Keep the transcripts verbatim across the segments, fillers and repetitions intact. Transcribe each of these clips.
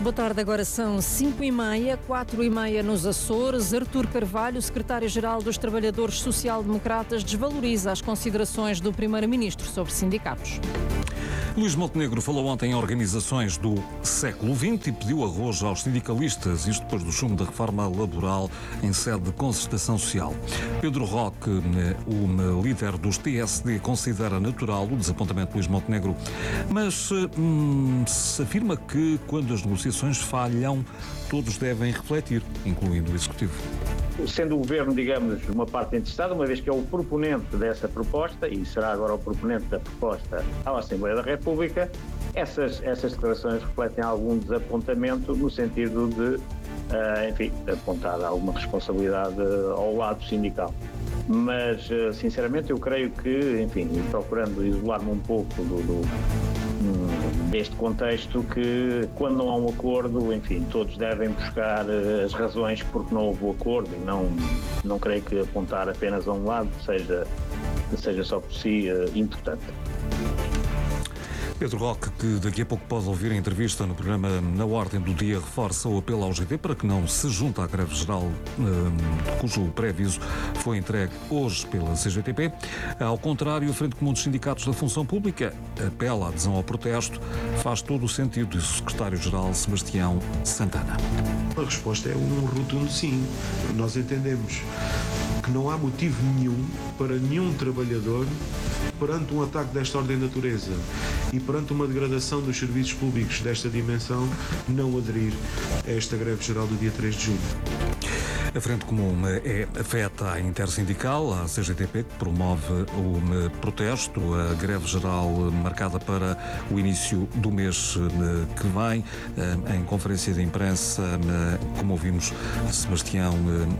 Boa tarde, agora são cinco e meia, quatro e meia nos Açores. Artur Carvalho, secretário-geral dos Trabalhadores Social-Democratas, desvaloriza as considerações do primeiro-ministro sobre sindicatos. Luís Montenegro falou ontem em organizações do século vinte e pediu arrojo aos sindicalistas, isto depois do chumbo da reforma laboral em sede de concertação social. Pedro Roque, o líder dos T S D, considera natural o desapontamento de Luís Montenegro, mas hum, se afirma que quando as negociações falham, todos devem refletir, incluindo o Executivo. Sendo o Governo, digamos, uma parte interessada, uma vez que é o proponente dessa proposta, e será agora o proponente da proposta à Assembleia da República, essas, essas declarações refletem algum desapontamento no sentido de, uh, enfim, apontar alguma responsabilidade ao lado sindical. Mas, uh, sinceramente, eu creio que, enfim, procurando isolar-me um pouco do, do deste contexto, que quando não há um acordo, enfim, todos devem buscar as razões porque não houve o acordo, e não, não creio que apontar apenas a um lado seja, seja só por si uh, importante. Pedro Roque, que daqui a pouco pode ouvir a entrevista no programa Na Ordem do Dia, reforça o apelo ao G T para que não se junte à greve geral, um, cujo pré-aviso foi entregue hoje pela C G T P. Ao contrário, a Frente Comum dos Sindicatos da Função Pública apela à adesão ao protesto. Faz todo o sentido, diz o secretário-geral Sebastião Santana. A resposta é um rotundo sim. Nós entendemos que não há motivo nenhum para nenhum trabalhador, perante um ataque desta ordem de natureza e perante uma degradação dos serviços públicos desta dimensão, não aderir a esta greve geral do dia três de junho. A Frente Comum é afeta a Intersindical, a C G T P, que promove o protesto, a greve geral marcada para o início do mês que vem. Em conferência de imprensa, como ouvimos, Sebastião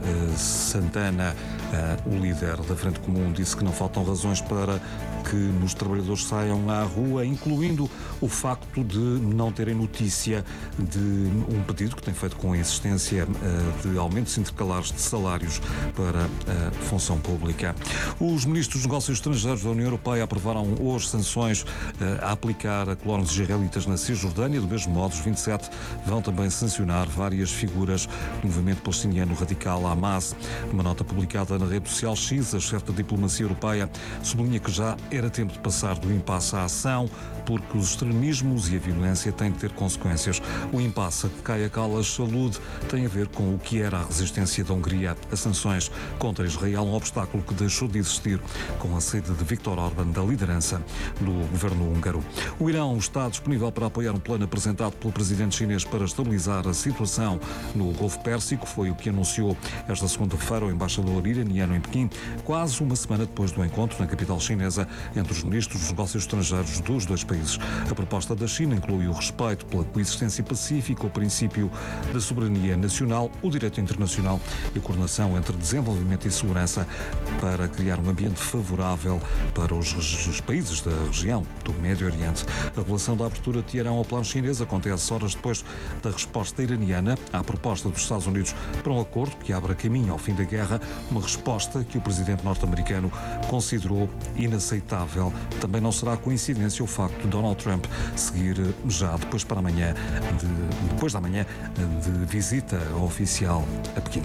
Santana, o líder da Frente Comum, disse que não faltam razões para que os trabalhadores saiam à rua, incluindo o facto de não terem notícia de um pedido que tem feito com a insistência de aumentos intercalares de salários para a função pública. Os ministros dos Negócios Estrangeiros da União Europeia aprovaram hoje sanções a aplicar a colonos israelitas na Cisjordânia. Do mesmo modo, os vinte e sete vão também sancionar várias figuras do movimento palestiniano radical Hamas. Numa nota publicada na rede social X, a chefe da diplomacia europeia sublinha que já era tempo de passar do impasse à ação, porque os extremismos e a violência têm de ter consequências. O impasse a que Kaja Kallas alude tem a ver com o que era a resistência da Hungria a sanções contra Israel, um obstáculo que deixou de existir com a saída de Viktor Orbán da liderança do governo húngaro. O Irão está disponível para apoiar um plano apresentado pelo presidente chinês para estabilizar a situação no Golfo Pérsico. Foi o que anunciou esta segunda-feira o embaixador iraniano em Pequim, quase uma semana depois do encontro na capital chinesa entre os ministros dos negócios estrangeiros dos dois países. A proposta da China inclui o respeito pela coexistência pacífica, o princípio da soberania nacional, o direito internacional e a coordenação entre desenvolvimento e segurança para criar um ambiente favorável para os, os países da região do Médio Oriente. A revelação da abertura de Teherão ao plano chinês acontece horas depois da resposta iraniana à proposta dos Estados Unidos para um acordo que abra caminho ao fim da guerra, uma resposta que o presidente norte-americano considerou inaceitável. Também não será coincidência o facto de Donald Trump seguir já depois para amanhã, de, depois da manhã, de visita oficial a Pequim.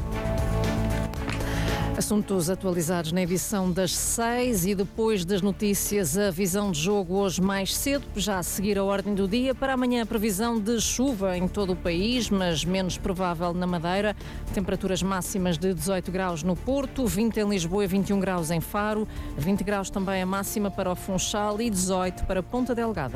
Assuntos atualizados na edição das seis e depois das notícias, a visão de jogo hoje mais cedo, já a seguir a ordem do dia. Para amanhã a previsão de chuva em todo o país, mas menos provável na Madeira. Temperaturas máximas de dezoito graus no Porto, vinte em Lisboa e vinte e um graus em Faro, vinte graus também a máxima para o Funchal e dezoito para Ponta Delgada.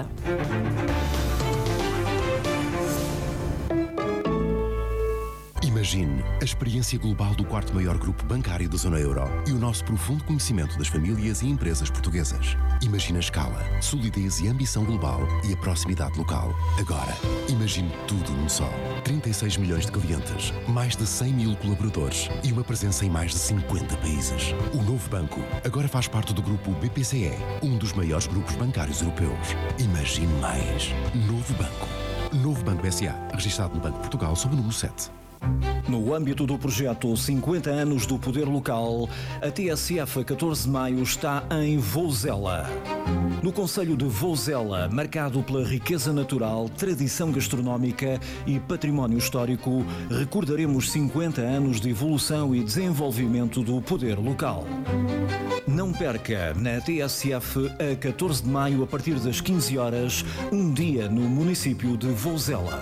Imagine a experiência global do quarto maior grupo bancário da zona euro e o nosso profundo conhecimento das famílias e empresas portuguesas. Imagine a escala, solidez e ambição global e a proximidade local. Agora, imagine tudo num só. trinta e seis milhões de clientes, mais de cem mil colaboradores e uma presença em mais de cinquenta países. O novo banco agora faz parte do grupo B P C E, um dos maiores grupos bancários europeus. Imagine mais. Novo Banco. Novo Banco S A, registado no Banco de Portugal sob o número sete. No âmbito do projeto cinquenta anos do Poder Local, a T S F catorze de maio está em Vouzela. No concelho de Vouzela, marcado pela riqueza natural, tradição gastronómica e património histórico, recordaremos cinquenta anos de evolução e desenvolvimento do poder local. Não perca, na T S F, a catorze de maio, a partir das quinze horas, um dia no município de Vouzela.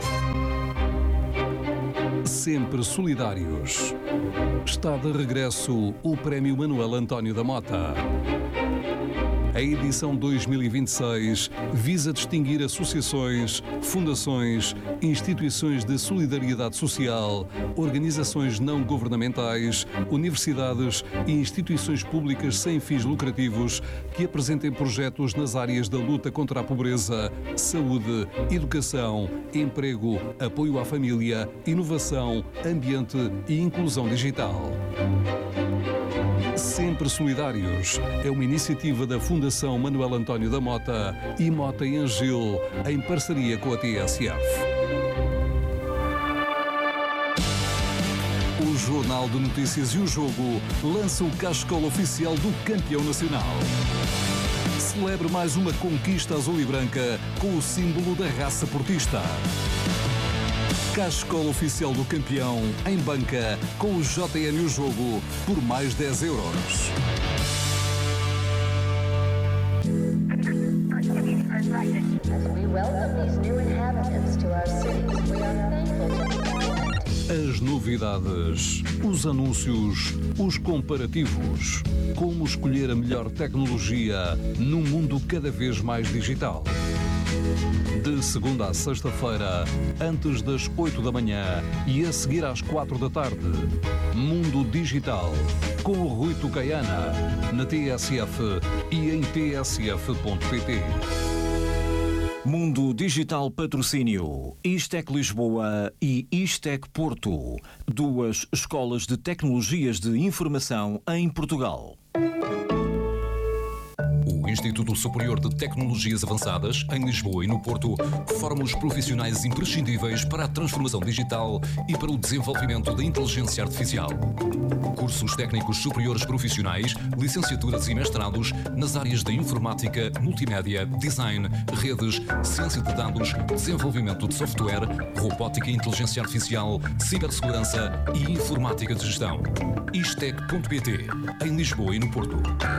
Sempre solidários. Está de regresso o Prémio Manuel António da Mota. A edição dois mil e vinte e seis visa distinguir associações, fundações, instituições de solidariedade social, organizações não governamentais, universidades e instituições públicas sem fins lucrativos que apresentem projetos nas áreas da luta contra a pobreza, saúde, educação, emprego, apoio à família, inovação, ambiente e inclusão digital. Sempre Solidários é uma iniciativa da Fundação Manuel António da Mota e Mota e Angil, em parceria com a T S F. O Jornal de Notícias e o Jogo lança o cascola oficial do campeão nacional. Celebre mais uma conquista azul e branca com o símbolo da raça portista. Cascola oficial do campeão, em banca, com o J N e o Jogo, por mais dez euros. As novidades, os anúncios, os comparativos. Como escolher a melhor tecnologia num mundo cada vez mais digital. De segunda a sexta-feira, antes das oito da manhã e a seguir às quatro da tarde. Mundo Digital, com o Rui Tucaiana, na T S F e em t s f ponto p t. Mundo Digital Patrocínio, Istec Lisboa e Istec Porto, duas escolas de tecnologias de informação em Portugal. O Instituto Superior de Tecnologias Avançadas, em Lisboa e no Porto, forma os profissionais imprescindíveis para a transformação digital e para o desenvolvimento da inteligência artificial. Cursos técnicos superiores profissionais, licenciaturas e mestrados nas áreas da informática, multimédia, design, redes, ciência de dados, desenvolvimento de software, robótica e inteligência artificial, cibersegurança e informática de gestão. istec ponto p t, em Lisboa e no Porto.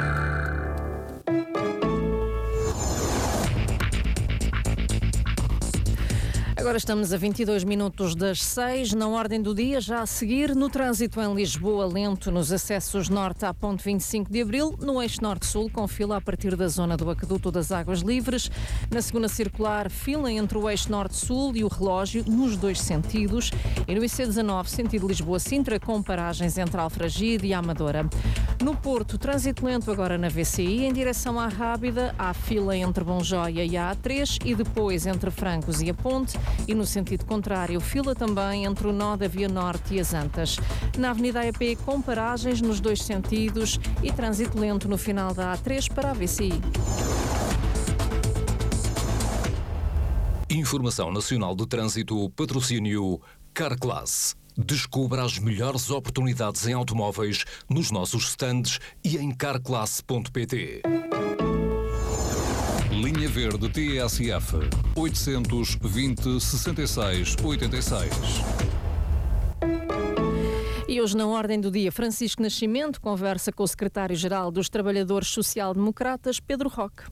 Agora estamos a vinte e dois minutos das seis, na ordem do dia, já a seguir, no trânsito em Lisboa, lento nos acessos norte à ponte vinte e cinco de abril, no eixo norte-sul, com fila a partir da zona do Aqueduto das Águas Livres, na segunda circular, fila entre o eixo norte-sul e o relógio, nos dois sentidos, e no I C dezanove, sentido Lisboa-Sintra, com paragens entre Alfragide e Amadora. No Porto, trânsito lento agora na V C I, em direção à Rábida, há fila entre Bonjóia e a A três e depois entre Francos e a Ponte, e no sentido contrário, fila também entre o nó da Via Norte e as Antas. Na Avenida A E P, com paragens nos dois sentidos e trânsito lento no final da A três para a V C I. Informação Nacional de Trânsito, patrocínio Carclass. Descubra as melhores oportunidades em automóveis nos nossos stands e em carclass ponto p t. Linha Verde T S F oitocentos e vinte, sessenta e seis, oitenta e seis. E hoje, na ordem do dia, Francisco Nascimento conversa com o secretário-geral dos Trabalhadores Social-Democratas, Pedro Roque.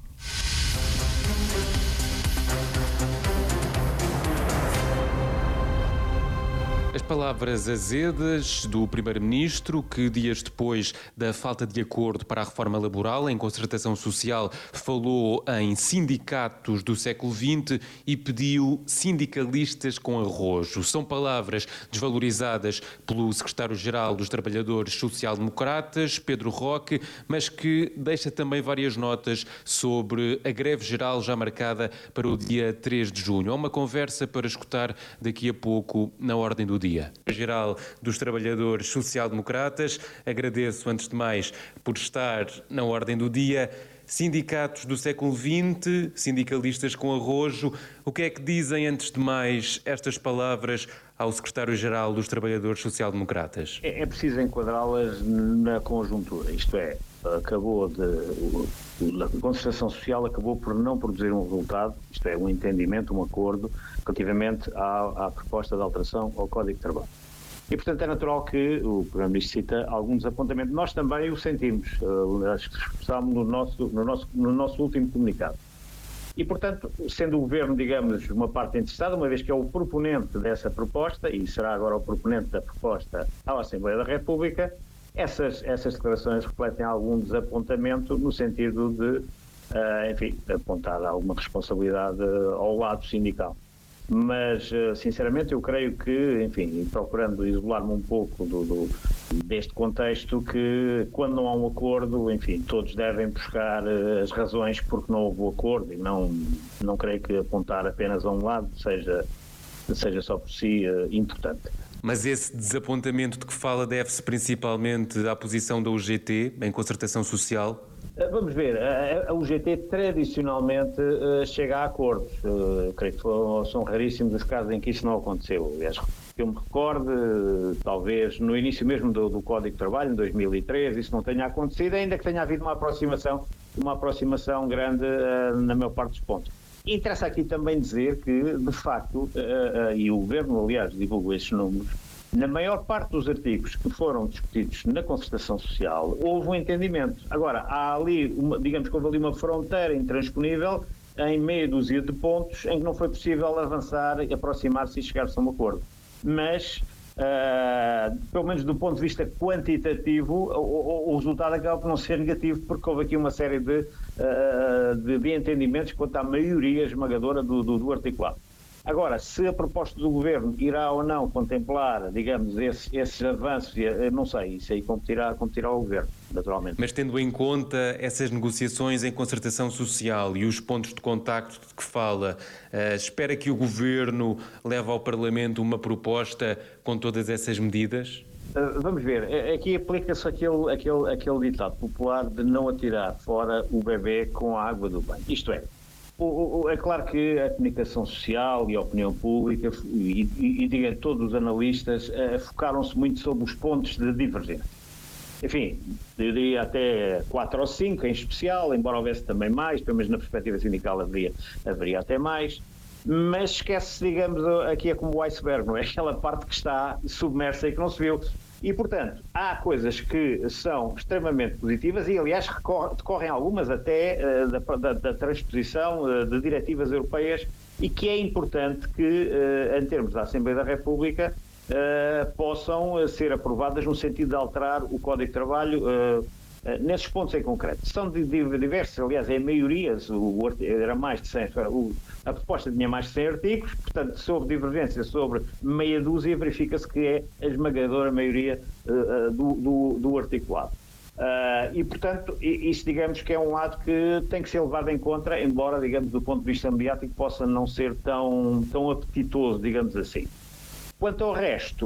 As palavras azedas do Primeiro-Ministro, que dias depois da falta de acordo para a reforma laboral em concertação social falou em sindicatos do século vinte e pediu sindicalistas com arrojo. São palavras desvalorizadas pelo secretário-geral dos Trabalhadores Social-Democratas, Pedro Roque, mas que deixa também várias notas sobre a greve geral já marcada para o dia três de junho. Há uma conversa para escutar daqui a pouco na ordem do dia. Geral dos Trabalhadores Social-Democratas, agradeço antes de mais por estar na ordem do dia. Sindicatos do século vinte, sindicalistas com arrojo. O que é que dizem, antes de mais, estas palavras ao secretário-geral dos Trabalhadores Social-Democratas? É, é preciso enquadrá-las na conjuntura, isto é, acabou de, a concertação social acabou por não produzir um resultado, isto é, um entendimento, um acordo, relativamente à, à proposta de alteração ao Código de Trabalho. E, portanto, é natural que o Primeiro-Ministro cita alguns apontamentos. Nós também o sentimos, acho que expressámos no nosso, no, nosso, no nosso último comunicado. E, portanto, sendo o Governo, digamos, uma parte interessada, uma vez que é o proponente dessa proposta, e será agora o proponente da proposta à Assembleia da República, essas, essas declarações refletem algum desapontamento no sentido de, uh, enfim, apontar alguma responsabilidade ao lado sindical. Mas, sinceramente, eu creio que, enfim, procurando isolar-me um pouco do, do, deste contexto, que quando não há um acordo, enfim, todos devem buscar as razões porque não houve o acordo, e não, não creio que apontar apenas a um lado seja, seja só por si uh, importante. Mas esse desapontamento de que fala deve-se principalmente à posição da U G T em concertação social? Vamos ver, a U G T tradicionalmente uh, chega a acordos. Uh, creio que foram, são raríssimos os casos em que isso não aconteceu. Aliás, que eu me recorde, uh, talvez no início mesmo do, do Código de Trabalho, em dois mil e treze, isso não tenha acontecido, ainda que tenha havido uma aproximação, uma aproximação grande uh, na maior parte dos pontos. E interessa aqui também dizer que, de facto, uh, uh, e o Governo, aliás, divulgou esses números, na maior parte dos artigos que foram discutidos na concertação social, houve um entendimento. Agora, há ali, uma, digamos que houve ali uma fronteira intransponível em meia dúzia de pontos em que não foi possível avançar, aproximar-se e chegar-se a um acordo. Mas, uh, pelo menos do ponto de vista quantitativo, o, o, o resultado acaba por não ser negativo, porque houve aqui uma série de, uh, de, de entendimentos quanto à maioria esmagadora do, do, do articulado. Agora, se a proposta do Governo irá ou não contemplar, digamos, esses, esses avanços, eu não sei, isso aí competirá, competirá ao Governo, naturalmente. Mas tendo em conta essas negociações em concertação social e os pontos de contacto de que fala, uh, espera que o Governo leve ao Parlamento uma proposta com todas essas medidas? Uh, vamos ver, aqui aplica-se aquele, aquele, aquele ditado popular de não atirar fora o bebê com a água do banho. Isto é, O, o, é claro que a comunicação social e a opinião pública e, e, e diga, todos os analistas uh, focaram-se muito sobre os pontos de divergência. Enfim, eu diria até quatro ou cinco em especial, embora houvesse também mais, pelo menos na perspectiva sindical haveria, haveria até mais, mas esquece, digamos, aqui é como o iceberg, não é? Aquela parte que está submersa e que não se viu. E, portanto, há coisas que são extremamente positivas e, aliás, decorrem algumas até uh, da, da, da transposição uh, de diretivas europeias e que é importante que, uh, em termos da Assembleia da República, uh, possam ser aprovadas no sentido de alterar o Código de Trabalho uh, uh, nesses pontos em concreto. São de, de diversos, aliás, em maiorias, o, o, era mais de cem, o, a proposta tinha mais de cem artigos, portanto, sobre divergência sobre meia dúzia, verifica-se que é a esmagadora maioria uh, do, do, do articulado. Uh, e, portanto, isso, digamos, que é um lado que tem que ser levado em conta, embora, digamos, do ponto de vista mediático, possa não ser tão, tão apetitoso, digamos assim. Quanto ao resto,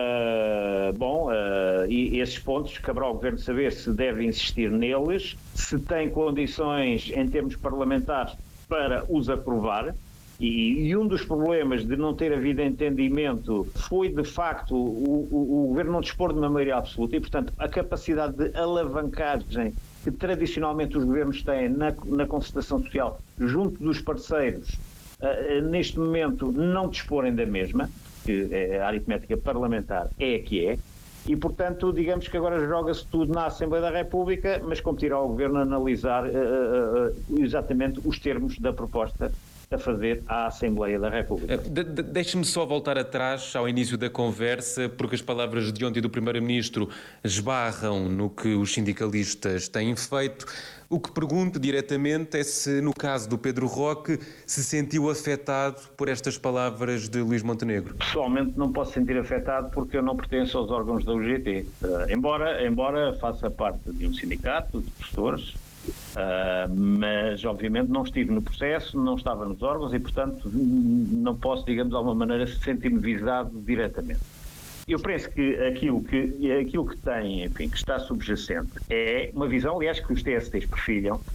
uh, bom, uh, e esses pontos, caberá ao Governo saber se deve insistir neles, se tem condições em termos parlamentares para os aprovar, e, e um dos problemas de não ter havido entendimento foi, de facto, o, o, o Governo não dispor de uma maioria absoluta e, portanto, a capacidade de alavancagem que tradicionalmente os governos têm na, na concertação social junto dos parceiros, uh, neste momento não disporem da mesma, que a aritmética parlamentar é a que é, e, portanto, digamos que agora joga-se tudo na Assembleia da República, mas competirá ao Governo analisar uh, uh, exatamente os termos da proposta a fazer à Assembleia da República. De, de, Deixe-me só voltar atrás ao início da conversa, porque as palavras de ontem do Primeiro-Ministro esbarram no que os sindicalistas têm feito. O que pergunto diretamente é se, no caso do Pedro Roque, se sentiu afetado por estas palavras de Luís Montenegro. Pessoalmente não posso sentir afetado porque eu não pertenço aos órgãos da U G T. Uh, embora, embora faça parte de um sindicato de professores, uh, mas obviamente não estive no processo, não estava nos órgãos e, portanto, não posso, digamos, de alguma maneira sentir-me visado diretamente. Eu penso que aquilo que, aquilo que tem, enfim, que está subjacente é uma visão, aliás, que os T S Ts perfilham,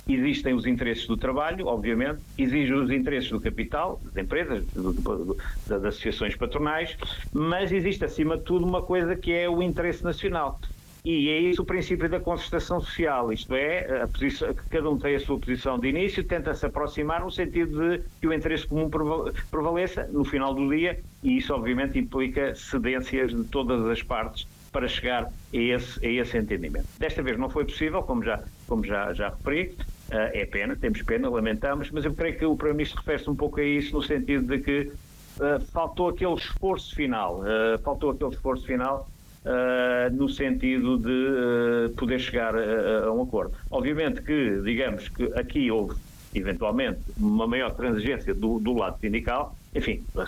Existem os interesses do trabalho, obviamente, existem os interesses do capital, das empresas, do, do, das associações patronais, mas existe, acima de tudo, uma coisa que é o interesse nacional. E é isso o princípio da concertação social, isto é, a posição, que cada um tem a sua posição de início, tenta se aproximar no sentido de que o interesse comum prevaleça no final do dia, e isso obviamente implica cedências de todas as partes para chegar a esse, a esse entendimento. Desta vez não foi possível, como já, como já, já referi, uh, é pena, temos pena, lamentamos, mas eu creio que o Primeiro-Ministro refere-se um pouco a isso no sentido de que uh, faltou aquele esforço final, uh, faltou aquele esforço final Uh, no sentido de uh, poder chegar a, a um acordo. Obviamente que, digamos que aqui houve, eventualmente, uma maior transigência do, do lado sindical, enfim,